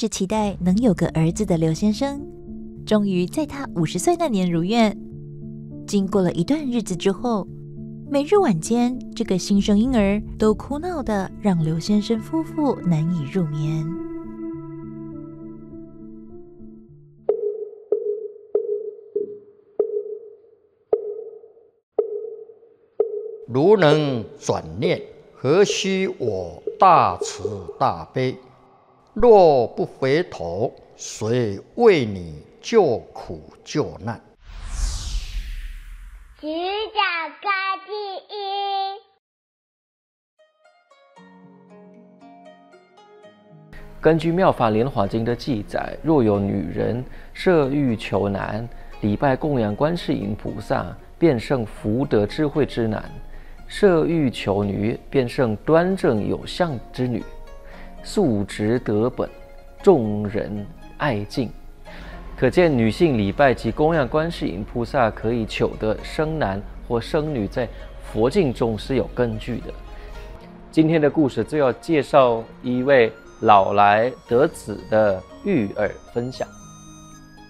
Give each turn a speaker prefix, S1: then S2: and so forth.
S1: 直期待能有个儿子的刘先生，终于在他50岁那年如愿。经过了一段日子之后，每日晚间，这个新生婴儿都哭闹的，让刘先生夫妇难以入眠。
S2: 如能转念，何须我大慈大悲？若不回头，谁为你救苦救难？
S3: 举脚高第一。
S4: 根据《妙法莲华经》的记载，若有女人设欲求男，礼拜供养观世音菩萨，便胜福德智慧之男；设欲求女，便胜端正有相之女。素质得本，众人爱敬。可见女性礼拜及供养观世音菩萨可以求得生男或生女，在佛经中是有根据的。今天的故事就要介绍一位老来得子的育儿分享。